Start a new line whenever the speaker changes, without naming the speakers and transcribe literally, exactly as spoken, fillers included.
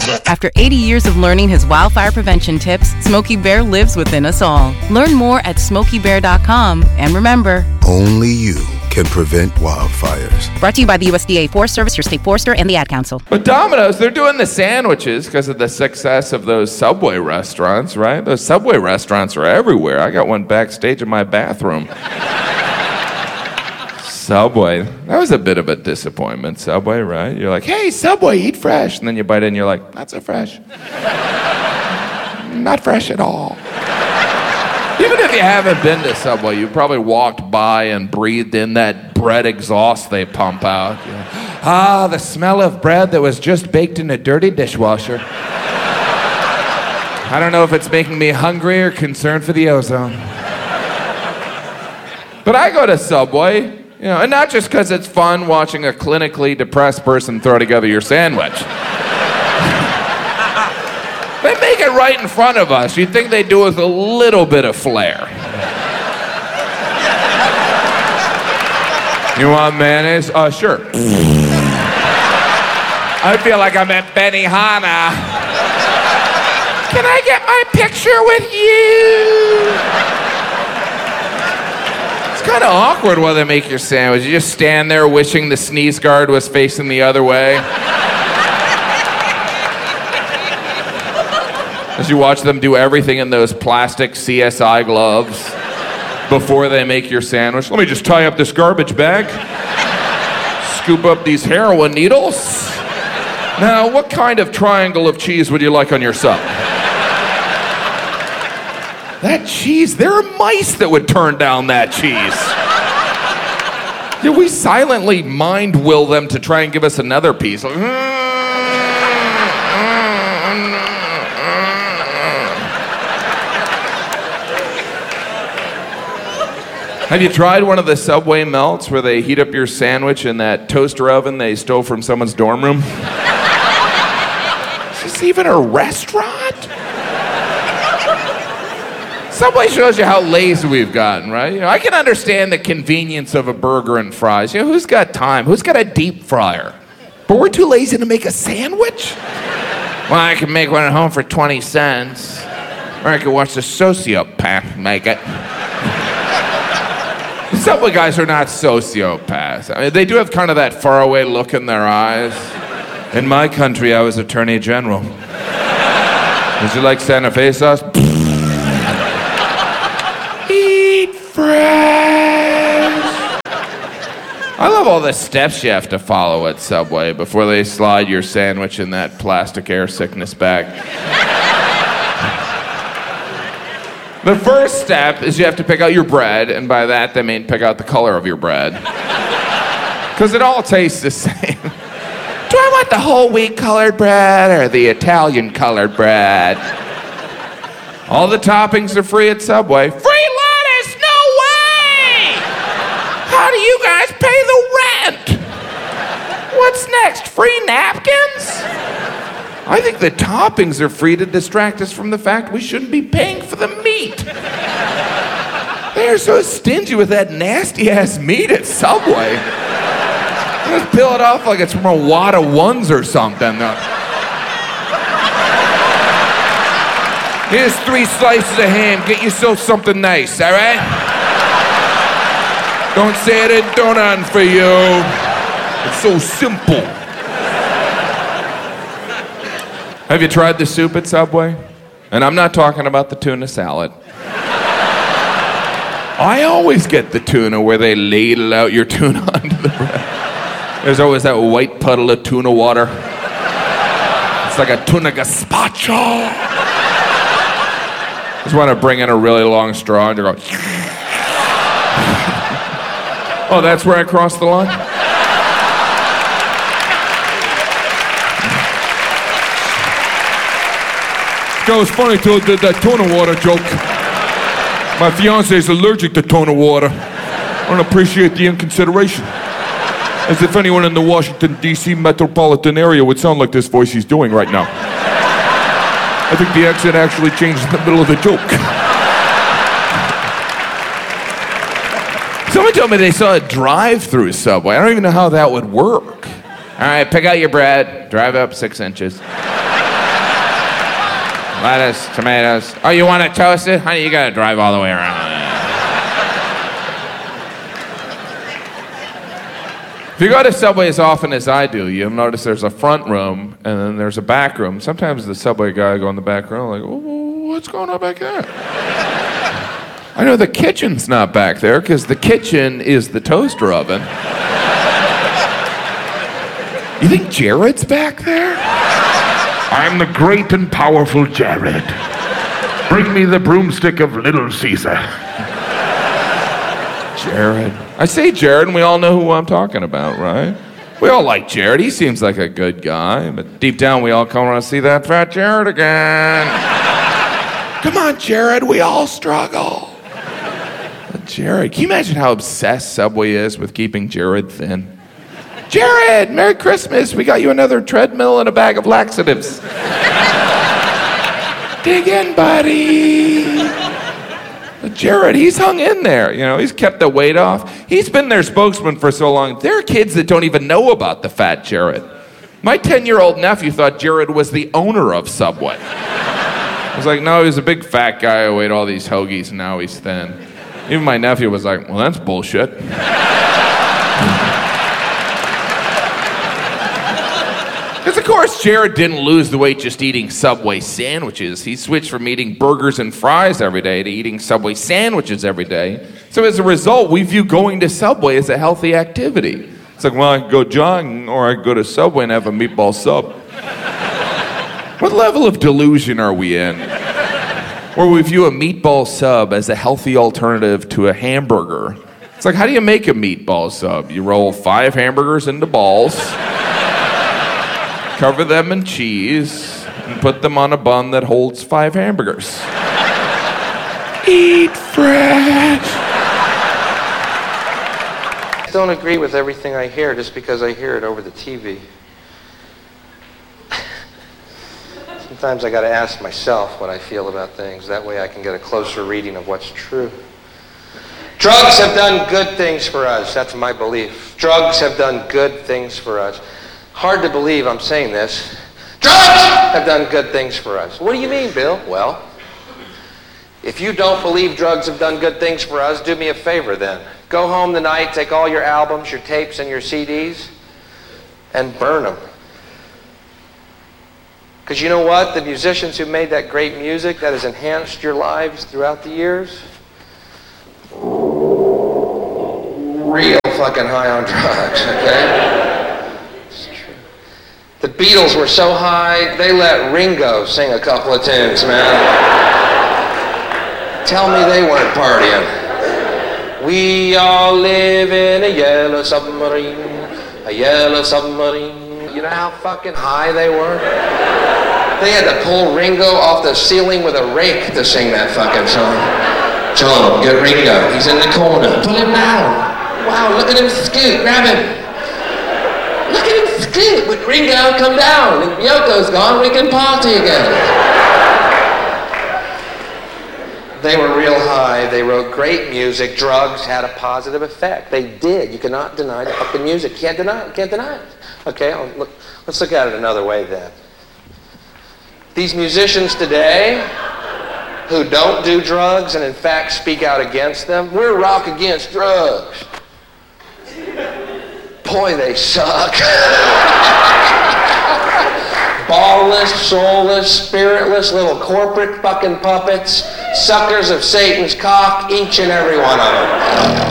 After eighty years of learning his wildfire prevention tips, Smokey Bear lives within us all. Learn more at smokey bear dot com. And remember,
only you can prevent wildfires.
Brought to you by the U S D A Forest Service, your state forester, and the Ad Council.
But Domino's, they're doing the sandwiches because of the success of those Subway restaurants, right? Those Subway restaurants are everywhere. I got one backstage in my bathroom. Subway. That was a bit of a disappointment. Subway, right? You're like, hey, Subway, eat fresh. And then you bite it and you're like, not so fresh. Not fresh at all. Even if you haven't been to Subway, you probably walked by and breathed in that bread exhaust they pump out. You're like, ah, the smell of bread that was just baked in a dirty dishwasher. I don't know if it's making me hungry or concerned for the ozone. But I go to Subway. You know, and not just because it's fun watching a clinically depressed person throw together your sandwich. They make it right in front of us. You'd think they'd do it with a little bit of flair. You want mayonnaise? Uh, sure. I feel like I'm at Benihana. Can I get my picture with you? It's kind of awkward while they make your sandwich. You just stand there wishing the sneeze guard was facing the other way. As you watch them do everything in those plastic C S I gloves before they make your sandwich. Let me just tie up this garbage bag. Scoop up these heroin needles. Now, what kind of triangle of cheese would you like on your sub? That cheese, there are mice that would turn down that cheese. Yeah, we silently mind will them to try and give us another piece. Like, have you tried one of the Subway melts where they heat up your sandwich in that toaster oven they stole from someone's dorm room? Is this even a restaurant? Subway shows you how lazy we've gotten, right? You know, I can understand the convenience of a burger and fries. You know, who's got time? Who's got a deep fryer? But we're too lazy to make a sandwich? Well, I can make one at home for twenty cents. Or I could watch the sociopath make it. The Subway guys are not sociopaths. I mean, they do have kind of that faraway look in their eyes. In my country, I was Attorney General. Would you like Santa Fe sauce? Eat fresh. I love all the steps you have to follow at Subway before they slide your sandwich in that plastic air sickness bag. The first step is you have to pick out your bread, and by that they mean pick out the color of your bread. Because it all tastes the same. Do I want the whole wheat colored bread or the Italian colored bread? All the toppings are free at Subway. Free lettuce? No way! How do you guys pay the rent? What's next? Free napkins? I think the toppings are free to distract us from the fact we shouldn't be paying for the meat. They're so stingy with that nasty-ass meat at Subway. They just peel it off like it's from a wad of ones or something. Here's three slices of ham. Get yourself something nice, all right? Don't say I didn't do nothing for you. It's so simple. Have you tried the soup at Subway? And I'm not talking about the tuna salad. I always get the tuna where they ladle out your tuna onto the bread. There's always that white puddle of tuna water. It's like a tuna gazpacho. Just want to bring in a really long straw and you go. Oh, that's where I crossed the line? That was funny till I did that tuna water joke. My fiance is allergic to tuna water. I don't appreciate the inconsideration. As if anyone in the Washington, D C metropolitan area would sound like this voice he's doing right now. I think the accent actually changed in the middle of the joke. Someone told me they saw a drive-through Subway. I don't even know how that would work. All right, pick out your bread, drive up six inches. lettuce, tomatoes. Oh, you want to toast it? Honey, you got to drive all the way around. If you go to Subway as often as I do, you'll notice there's a front room and then there's a back room. Sometimes the Subway guy go in the back room like, oh, what's going on back there? I know the kitchen's not back there because the kitchen is the toaster oven. You think Jared's back there? I'm the great and powerful Jared. Bring me the broomstick of Little Caesar. Jared. I say Jared, and we all know who I'm talking about, right? We all like Jared. He seems like a good guy, but deep down we all come around to see that fat Jared again. Come on, Jared, we all struggle. But Jared, can you imagine how obsessed Subway is with keeping Jared thin? Jared, Merry Christmas. We got you another treadmill and a bag of laxatives. Dig in, buddy. But Jared, he's hung in there. You know, he's kept the weight off. He's been their spokesman for so long. There are kids that don't even know about the fat Jared. My ten-year-old nephew thought Jared was the owner of Subway. I was like, no, he was a big fat guy who ate all these hoagies, and now he's thin. Even my nephew was like, well, that's bullshit. Because, of course, Jared didn't lose the weight just eating Subway sandwiches. He switched from eating burgers and fries every day to eating Subway sandwiches every day. So as a result, we view going to Subway as a healthy activity. It's like, well, I can go jogging or I can go to Subway and have a meatball sub. What level of delusion are we in? Where we view a meatball sub as a healthy alternative to a hamburger. It's like, how do you make a meatball sub? You roll five hamburgers into balls, cover them in cheese, and put them on a bun that holds five hamburgers. Eat fresh.
I don't agree with everything I hear just because I hear it over the T V. Sometimes I got to ask myself what I feel about things. That way I can get a closer reading of what's true. Drugs have done good things for us. That's my belief. Drugs have done good things for us. Hard to believe I'm saying this. Drugs have done good things for us. What do you mean, Bill? Well, if you don't believe drugs have done good things for us, do me a favor then. Go home tonight, take all your albums, your tapes, and your C Ds, and burn them. Because you know what? The musicians who made that great music that has enhanced your lives throughout the years, real fucking high on drugs, okay? It's true. The Beatles were so high, they let Ringo sing a couple of tunes, man. Tell me they weren't partying. We all live in a yellow submarine, a yellow submarine. You know how fucking high they were? They had to pull Ringo off the ceiling with a rake to sing that fucking song. John, get Ringo. He's in the corner. Pull him down. Wow, look at him scoot. Grab him. Look at him scoot. With Ringo, come down. If Yoko's gone, we can party again. They were real high. They wrote great music. Drugs had a positive effect. They did. You cannot deny the fucking music. You can't deny it. You can't deny it. Okay, I'll look, let's look at it another way then. These musicians today who don't do drugs and in fact speak out against them, we're rock against drugs. Boy, they suck. Ballless, soulless, spiritless little corporate fucking puppets, suckers of Satan's cock, each and every one of them.